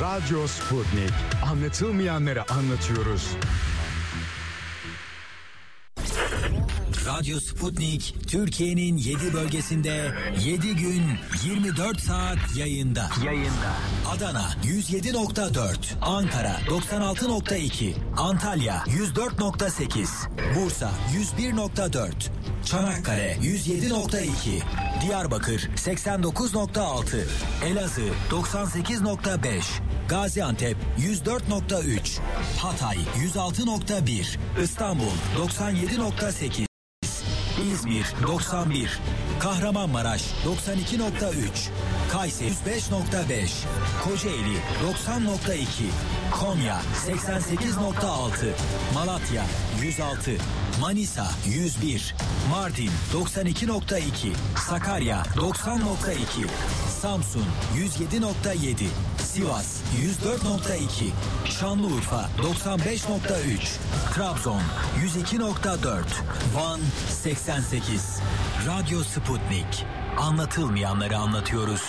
Radyo Sputnik. Anlatılmayanları anlatıyoruz. Radyo Sputnik, Türkiye'nin 7 bölgesinde 7 gün 24 saat yayında. Adana 107.4, Ankara 96.2, Antalya 104.8, Bursa 101.4, Çanakkale 107.2, Diyarbakır 89.6, Elazığ 98.5, Gaziantep 104.3, Hatay 106.1, İstanbul 97.8, İzmir 91, Kahramanmaraş 92.3, Kayseri 105.5, Kocaeli 90.2, Konya 88.6, Malatya 106, Manisa 101, Mardin 92.2, Sakarya 90.2, Samsun 107.7, Sivas 104.2, Şanlıurfa 95.3, Trabzon 102.4, Van 88. Radyo Sputnik. Anlatılmayanları anlatıyoruz.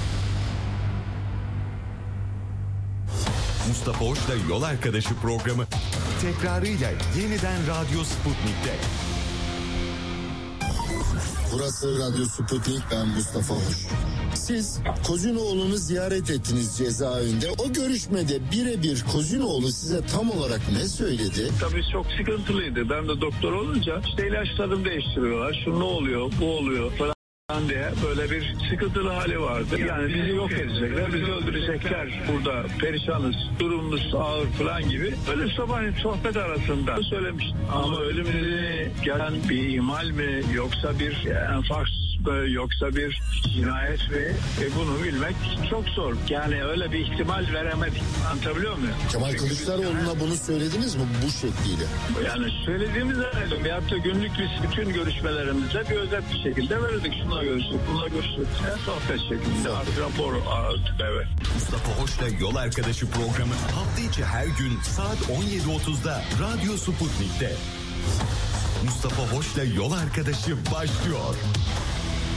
Mustafa Hoş'la Yol Arkadaşı programı tekrarıyla yeniden Radyo Sputnik'te. Burası Radyo Sputnik, ben Mustafa Hoş. Siz Kozinoğlu'nu ziyaret ettiniz cezaevinde. O görüşmede birebir Kozinoğlu size tam olarak ne söyledi? Tabii çok sıkıntılıydı. Ben de doktor olunca işte ilaçlarımı değiştiriyorlar. Şu ne oluyor, bu oluyor falan diye böyle bir sıkıntılı hali vardı. Yani bizi yok edecekler, bizi öldürecekler. Burada perişanız, durumumuz ağır falan gibi. Böyle sabahleyin sohbet arasında söylemiştim. Ama ölümüne gelen bir ihmal mi, yoksa bir enfaks yoksa bir cinayet mi? Bunu bilmek çok zor. Yani öyle bir ihtimal veremedik. Anlatabiliyor muyum? Kemal Kılıçdaroğlu'na bunu söylediniz mi bu şekliyle? Yani söylediğimiz zannediyorum. Veyahut da günlük biz bütün görüşmelerimizde bir özet bir şekilde verirdik. Şuna görüştük, buna görüştük. Sohbet şeklinde. Rapor aldık, evet. Mustafa Hoş'la Yol Arkadaşı programı hafta içi her gün saat 17.30'da Radyo Sputnik'te. Mustafa Hoş'la Yol Arkadaşı başlıyor.